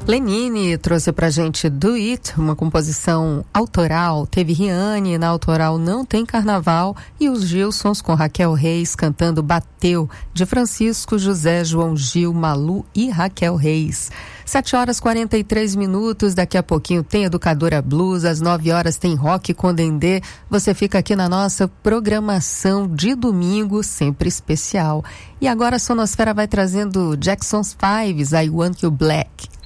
Lenine trouxe pra gente Do It, uma composição autoral. Teve Riane, na autoral Não Tem Carnaval, e os Gilsons com Raquel Reis cantando Bateu, de Francisco José, João Gil, Malu e Raquel Reis. 7h43, daqui a pouquinho tem Educadora Blues, às 9h tem Rock com Dendê. Você fica aqui na nossa programação de domingo, sempre especial. E agora a Sonosfera vai trazendo Jackson's Fives, I Want You Black.